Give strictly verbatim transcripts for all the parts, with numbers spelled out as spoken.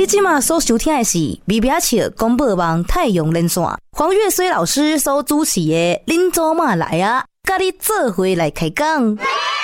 你今嘛所收听的是微微笑广播网太阳连线，黄月水老师所主持的恁做嘛来啊，甲你做伙来开讲。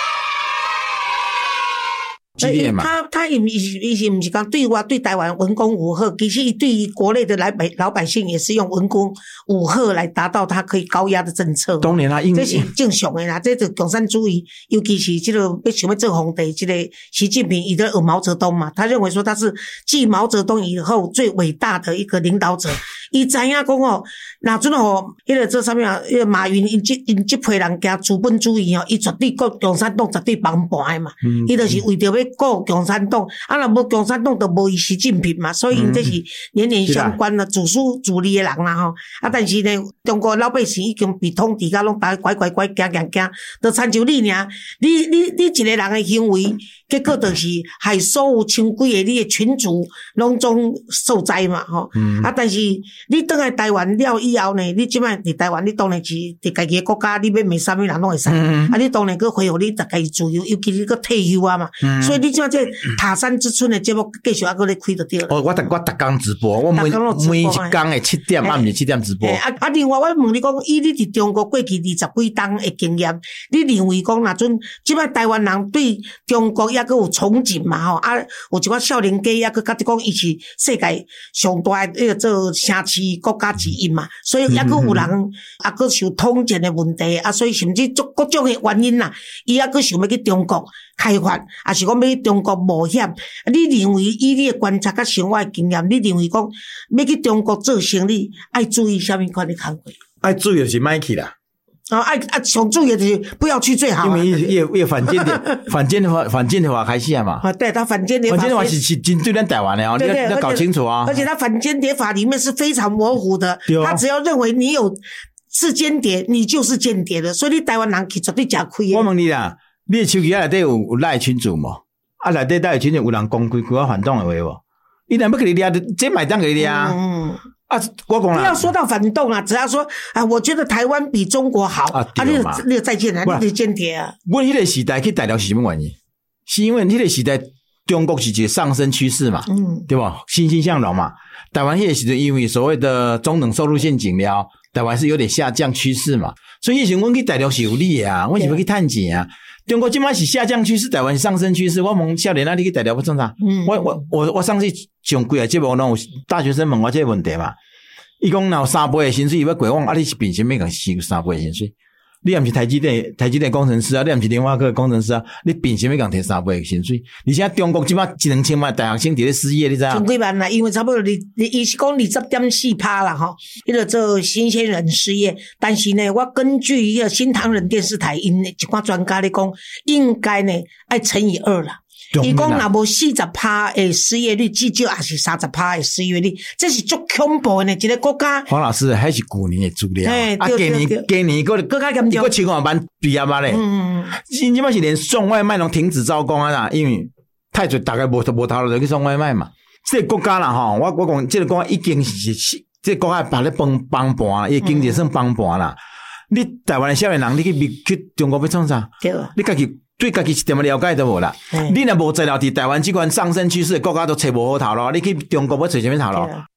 他他伊伊是毋是讲对我对台湾文攻武吓，其实伊对于国内的老百老百姓也是用文攻武吓来达到他可以高压的政策。 当然啦， 这是正常的啦，这就共产主义，尤其是这个要想要做皇帝，这个习近平伊在学毛泽东嘛，他认为说他是继毛泽东以后最伟大的一个领导者。伊知影讲哦，那阵哦，迄个这上面啊，迄个马云因这因这批人行资本主义哦，伊绝对国共产党绝对帮盘的嘛，伊、嗯、就是为着要顾共产党，啊，若无共产党就无伊习近平嘛，所以因这是连连相关的主书主力的人啦吼。啊，但是呢，中国老百姓已经被统治甲拢大乖乖乖行行行，就参照你尔，你你你一个人的行为，结果就是害所有千几个你的群主拢总受灾嘛吼。嗯、啊，但是你倒来台湾了以后呢，你即摆伫台湾，你当然是伫家己的国家，你要骂啥物人拢会使。嗯、啊，你当然去恢复你家己自由，尤其你去退休啊嘛。嗯、所以你即摆这塔山之春的节目继续还搁咧开就对了。 哦，我逐我逐工直播，我每每一工的七点暗暝七点直播。 啊啊！另外我问你讲，以你伫中国过去二十几冬的经验，你认为讲若阵即摆台湾人对中國還閣有憧憬嘛吼？啊，有一寡少年家還閣覺得講伊是世界上大的迄個做城市國家之一嘛，所以還閣有人還閣受統戰的問題啊，所以甚至各各種的原因啦，伊還閣想要去中國開發，還是講要去中國冒險。你認為以你的觀察甲生活的經驗，你認為講要去中國做生意，愛注意啥物款的工作？ 愛注意就是莫去啦。 啊，爱啊，想注意的就是不要去最好、啊。 因为越越反间的反间的话，反间的话开始啊嘛。 啊，对，他反间谍法， 反间的话是是针对咱台湾的哦，你要要搞清楚啊。 而且他反间谍法里面是非常模糊的，他只要认为你有是间谍，你就是间谍的，所以你台湾人去绝对吃亏的。 我问你啦，你的手机内底有有赖群组无？啊，内底赖群组有人讲开开反动的话无？伊若要给你抓，这买单给你抓。嗯。啊，我讲啦， 不要说到反动啊，只要说啊，我觉得台湾比中国好啊，啊你你再见啊，你间谍啊。 我迄个时代去大陆是什么原因？是因为迄个时代中国是一个上升趋势嘛，嗯，对吧？欣欣向荣嘛。台湾迄个时代因为所谓的中等收入陷阱了，台湾是有点下降趋势嘛，所以以前阮去大陆是有利的啊，阮是要去趁钱啊。中国现在是下降趋势，台湾是上升趋势。我问少年啊，你去大陆要创啥？嗯，我我我我上次上几个节目，拢有大学生问我这个问题嘛。伊讲若有三倍的薪水要过往，啊，你是凭什么讲收三倍的薪水？你也不是台积电台积电工程師啊，你也不是聯發科的工程師啊，你憑什麼講摕三倍的薪水？而且中國即擺一兩千萬大學生佇咧失業，你知影？ 千幾萬啦，因為差不多你你伊是講二十點四趴啦吼，迄個做新鮮人失業。但是呢，我根據迄個新唐人電視台因一寡專家咧講，應該呢愛乘以二啦。伊講若無四十趴的失業率，至少也是三十趴的失業率，這是足恐怖的一個國家。 黃老師，還是舊年的資料，啊，今年今年個更加嚴重， 個千萬班畢業啊咧，嗯，現在是連送外賣攏停止招工啊啦，因為太多大概無無頭路就去送外賣嘛。這個國家啦吼，我我講這個國家已經是這個國家把咧崩崩盤，伊經濟算崩盤啦。你台灣的少年人，你去去中國要創啥？對，你家己。對家己一點了解都無啦，你若無材料佇台灣這款上升趨勢的國家都找無好頭路，你去中國要找什麼頭路？